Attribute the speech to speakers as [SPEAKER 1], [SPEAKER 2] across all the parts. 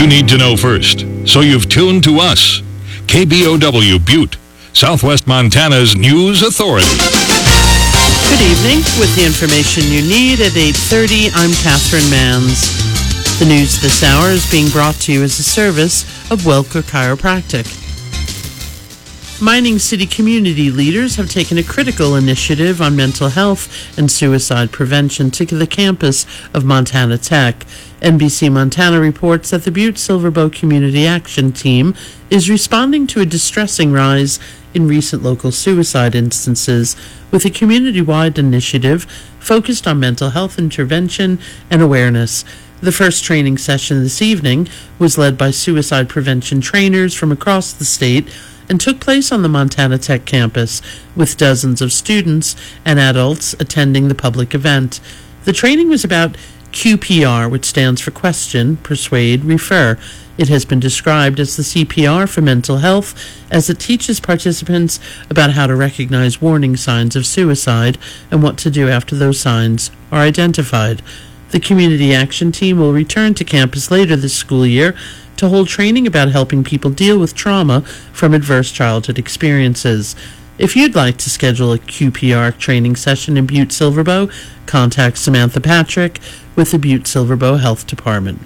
[SPEAKER 1] you need to know first, so you've tuned to us. KBOW Butte, Southwest Montana's news authority.
[SPEAKER 2] Good evening. With the information you need at 8:30, I'm Catherine Manns. The news this hour is being brought to you as a service of Welker Chiropractic. Mining City community leaders have taken a critical initiative on mental health and suicide prevention to the campus of Montana Tech. NBC Montana reports that the Butte Silver Bow Community Action Team is responding to a distressing rise in recent local suicide instances with a community-wide initiative focused on mental health intervention and awareness. The first training session this evening was led by suicide prevention trainers from across the state and took place on the Montana Tech campus, with dozens of students and adults attending the public event. The training was about QPR, which stands for Question, Persuade, Refer. It has been described as the CPR for mental health, as it teaches participants about how to recognize warning signs of suicide and what to do after those signs are identified. The Community Action Team will return to campus later this school year to hold training about helping people deal with trauma from adverse childhood experiences. If you'd like to schedule a QPR training session in Butte Silver Bow, contact Samantha Patrick with the Butte Silver Bow Health Department.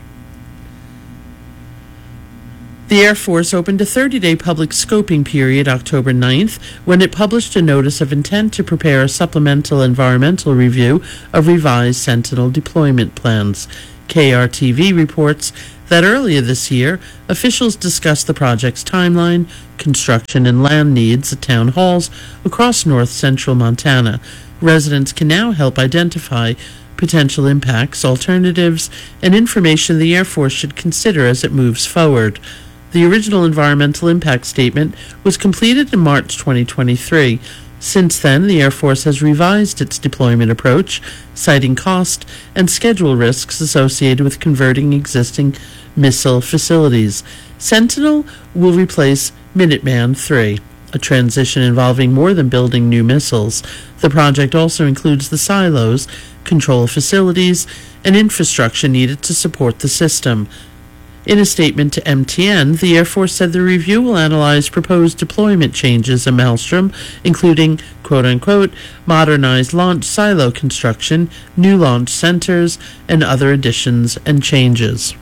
[SPEAKER 2] The Air Force opened a 30-day public scoping period October 9th when it published a notice of intent to prepare a supplemental environmental review of revised Sentinel deployment plans. KRTV reports that earlier this year, officials discussed the project's timeline, construction, and land needs at town halls across north-central Montana. Residents can now help identify potential impacts, alternatives, and information the Air Force should consider as it moves forward. The original environmental impact statement was completed in March 2023. Since then, the Air Force has revised its deployment approach, citing cost and schedule risks associated with converting existing missile facilities. Sentinel will replace Minuteman III, a transition involving more than building new missiles. The project also includes the silos, control facilities, and infrastructure needed to support the system. In a statement to MTN, the Air Force said the review will analyze proposed deployment changes at Maelstrom, including, quote-unquote, modernized launch silo construction, new launch centers, and other additions and changes.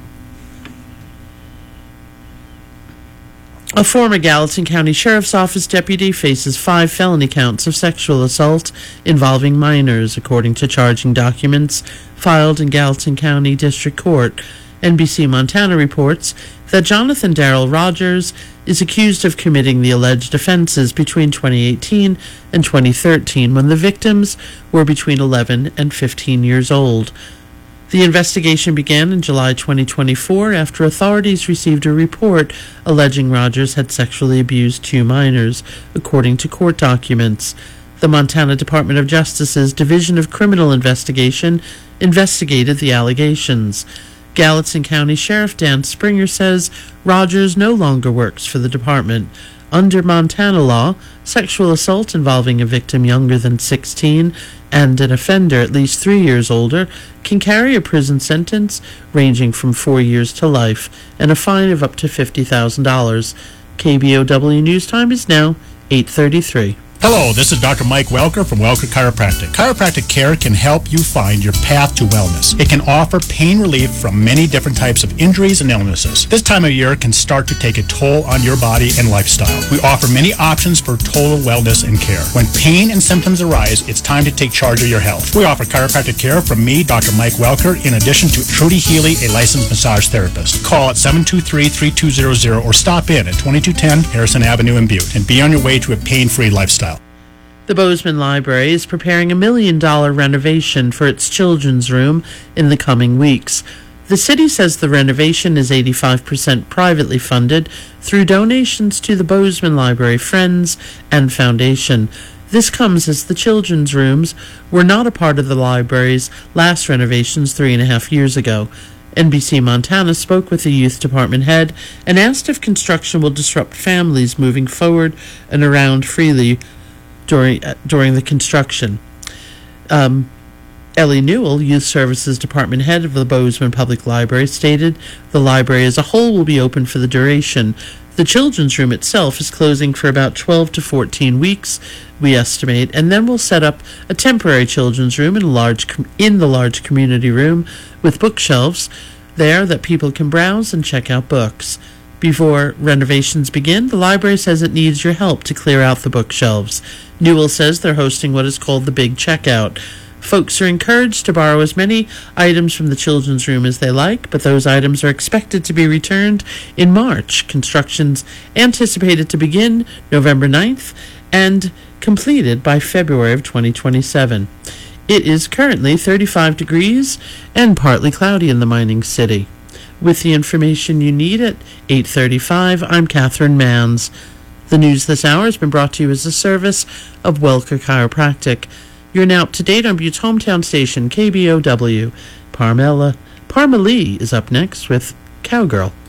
[SPEAKER 2] A former Gallatin County Sheriff's Office deputy faces 5 felony counts of sexual assault involving minors, according to charging documents filed in Gallatin County District Court. NBC Montana reports that Jonathan Darrell Rogers is accused of committing the alleged offenses between 2018 and 2013 when the victims were between 11 and 15 years old. The investigation began in July 2024 after authorities received a report alleging Rogers had sexually abused 2 minors, according to court documents. The Montana Department of Justice's Division of Criminal Investigation investigated the allegations. Gallatin County Sheriff Dan Springer says Rogers no longer works for the department. Under Montana law, sexual assault involving a victim younger than 16 and an offender at least 3 years older can carry a prison sentence ranging from 4 years to life and a fine of up to $50,000. KBOW News Time is now 8:33.
[SPEAKER 3] Hello, this is Dr. Mike Welker from Welker Chiropractic. Chiropractic care can help you find your path to wellness. It can offer pain relief from many different types of injuries and illnesses. This time of year can start to take a toll on your body and lifestyle. We offer many options for total wellness and care. When pain and symptoms arise, it's time to take charge of your health. We offer chiropractic care from me, Dr. Mike Welker, in addition to Trudy Healy, a licensed massage therapist. Call at 723-3200 or stop in at 2210 Harrison Avenue in Butte and be on your way to a pain-free lifestyle.
[SPEAKER 2] The Bozeman Library is preparing a $1 million renovation for its children's room in the coming weeks. The city says the renovation is 85% privately funded through donations to the Bozeman Library Friends and Foundation. This comes as the children's rooms were not a part of the library's last renovations 3.5 years ago. NBC Montana spoke with the youth department head and asked if construction will disrupt families moving forward and around freely during the construction. Ellie Newell, Youth Services Department head of the Bozeman Public Library, stated the library as a whole will be open for the duration. The children's room itself is closing for about 12 to 14 weeks, we estimate, and then we'll set up a temporary children's room in the large community room with bookshelves there that people can browse and check out books. Before renovations begin, the library says it needs your help to clear out the bookshelves. Newell says they're hosting what is called the Big Checkout. Folks are encouraged to borrow as many items from the children's room as they like, but those items are expected to be returned in March. Construction's anticipated to begin November 9th and completed by February of 2027. It is currently 35 degrees and partly cloudy in the mining city. With the information you need at 8:35, I'm Catherine Manns. The news this hour has been brought to you as a service of Welker Chiropractic. You're now up to date on Butte's hometown station, KBOW. Parma Lee is up next with Cowgirl.